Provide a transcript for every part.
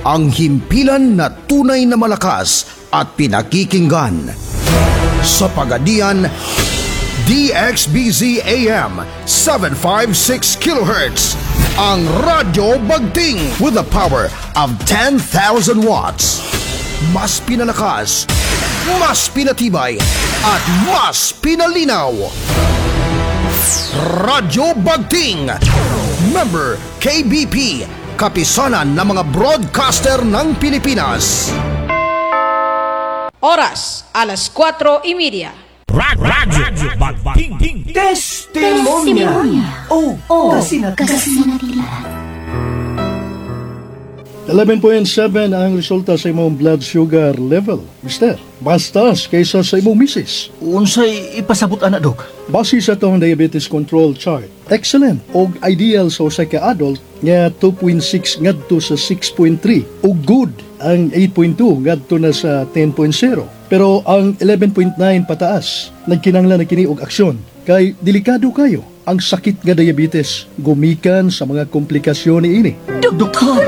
ang himpilan na tunay na malakas at pinakikinggan. Sa Pagadian, DXBZ AM 756 kHz, ang Radyo Bagting with the power of 10,000 watts. Mas pinalakas, mas pinatibay, at mas pinalinaw. Radyo Bagting, member KBP, kapisanan ng mga broadcaster ng Pilipinas. Oras, alas 4:30. Radyo Bagting. Testimonya. Kasi natila. 11.7 ang resulta sa imong blood sugar level, mister. Mas taas kaysa sa imong misis. Unsay ipasabot ana, Dok? Base sa tong diabetes control chart, excellent og ideal sa usa ka adult nga 2.6 ngadto sa 6.3 ug good ang 8.2 ngadto na sa 10.0. Pero ang 11.9 pataas, nagkinahanglan na kini og aksyon kay delikado kayo ang sakit nga diabetes gumikan sa mga komplikasyon niini. Doktor!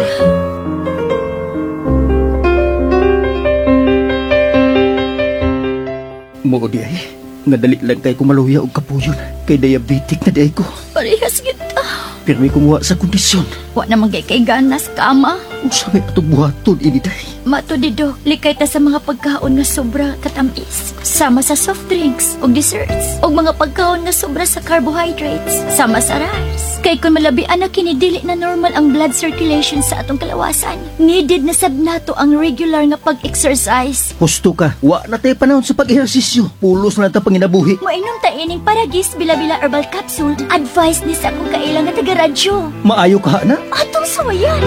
Mo di ay, nadali lang kay kumaluya og kapuyon kay diabetic na di ay ko. Parehas kita. Pirmi kumuha sa kondisyon. Wa na magay kay ganas kama. Usabi atong buhaton ini day. Mato di Dok, likay ta sa mga pagkaon nga sobra katamis. Sama sa soft drinks o desserts. O mga pagkaon nga sobra sa carbohydrates. Sama sa rice. Kay kung malabian na kinidili na normal ang blood circulation sa atong kalawasan, needed na sab nato ang regular nga pag-exercise. Husto ka, wa na tayo panahon sa pag-ehersisyo. Pulos na ta panginabuhi. Moinom ta ining Paragis Bila-Bila Herbal Capsule. Advice ni sa akong kailang nga taga-radyo. Maayo ka na? Atong sawayan.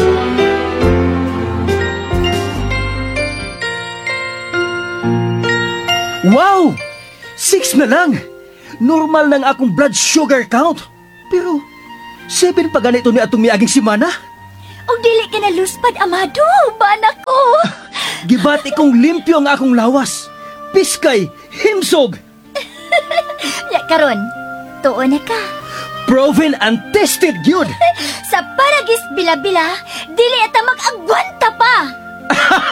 Wow! 6 na lang! Normal lang akong blood sugar count. Pero, 7 pa ganito ni atong miaging simana? O dili ka na luspad, amado. Banak ko. Gibati kong limpyo ang akong lawas. Piskay, himsog. Ya karon, tuo na ka. Proven and tested yun. Sa Paragis Bila-Bila, dili ata mag-agwanta pa.